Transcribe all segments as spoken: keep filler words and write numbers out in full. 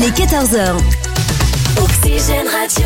Il est quatorze heures. Oxygène Radio.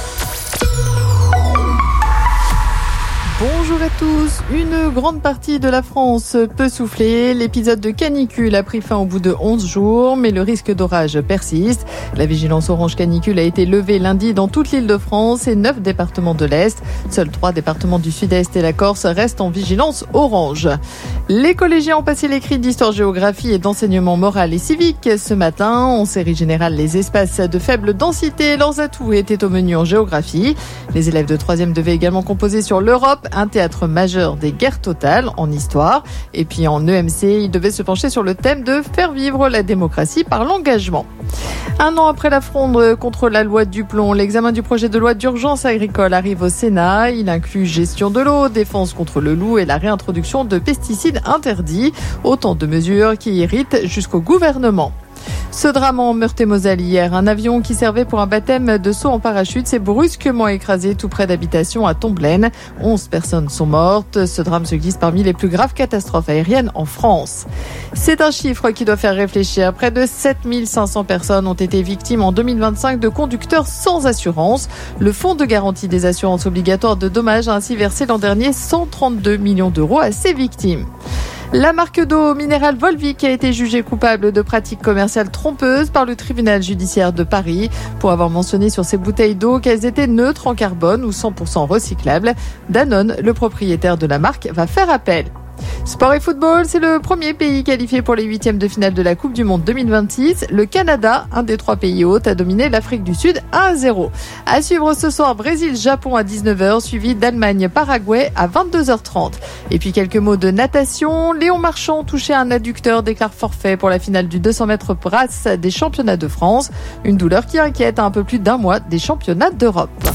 Bonjour à tous. Une grande partie de la France peut souffler. L'épisode de canicule a pris fin au bout de onze jours, mais le risque d'orage persiste. La vigilance orange canicule a été levée lundi dans toute l'île de France et neuf départements de l'Est. Seuls trois départements du Sud-Est et la Corse restent en vigilance orange. Les collégiens ont passé l'écrit d'histoire-géographie et d'enseignement moral et civique. Ce matin, en série générale, les espaces de faible densité et leurs atouts étaient au menu en géographie. Les élèves de troisième devaient également composer sur l'Europe, un théâtre majeur des guerres totales en histoire. Et puis en E M C, ils devaient se pencher sur le thème de faire vivre la démocratie par l'engagement. Un an après la fronde contre la loi Duplon, l'examen du projet de loi d'urgence agricole arrive au Sénat. Il inclut gestion de l'eau, défense contre le loup et la réintroduction de pesticides interdits. Autant de mesures qui irritent jusqu'au gouvernement. Ce drame en Meurthe-et-Moselle hier, un avion qui servait pour un baptême de saut en parachute s'est brusquement écrasé tout près d'habitations à Tomblaine. onze personnes sont mortes. Ce drame se glisse parmi les plus graves catastrophes aériennes en France. C'est un chiffre qui doit faire réfléchir. Près de sept mille cinq cents personnes ont été victimes en deux mille vingt-cinq de conducteurs sans assurance. Le Fonds de garantie des assurances obligatoires de dommages a ainsi versé l'an dernier cent trente-deux millions d'euros à ses victimes. La marque d'eau minérale Volvic a été jugée coupable de pratiques commerciales trompeuses par le tribunal judiciaire de Paris pour avoir mentionné sur ses bouteilles d'eau qu'elles étaient neutres en carbone ou cent pour cent recyclables. Danone, le propriétaire de la marque, va faire appel. Sport et football, c'est le premier pays qualifié pour les huitièmes de finale de la Coupe du Monde deux mille vingt-six. Le Canada, un des trois pays hôtes, a dominé l'Afrique du Sud un à zéro. À suivre ce soir, Brésil-Japon à dix-neuf heures, suivi d'Allemagne-Paraguay à vingt-deux heures trente. Et puis quelques mots de natation. Léon Marchand, touché à un adducteur, déclare forfait pour la finale du deux cents mètres brasse des championnats de France. Une douleur qui inquiète à un peu plus d'un mois des championnats d'Europe.